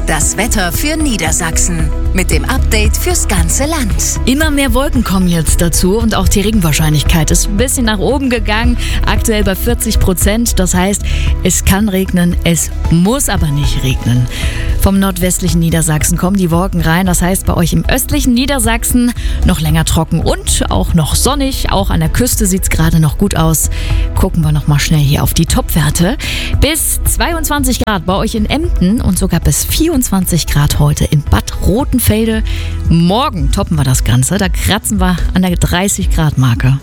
Das Wetter für Niedersachsen mit dem Update fürs ganze Land. Immer mehr Wolken kommen jetzt dazu und auch die Regenwahrscheinlichkeit ist ein bisschen nach oben gegangen. Aktuell bei 40%. Das heißt, es kann regnen, es muss aber nicht regnen. Vom nordwestlichen Niedersachsen kommen die Wolken rein. Das heißt, bei euch im östlichen Niedersachsen noch länger trocken und auch noch sonnig. Auch an der Küste sieht es gerade noch gut aus. Gucken wir noch mal schnell hier auf die Topwerte. Bis 22 Grad bei euch in Emden und sogar bis 24 Grad heute in Bad Rotenfelde. Morgen toppen wir das Ganze. Da kratzen wir an der 30 Grad Marke.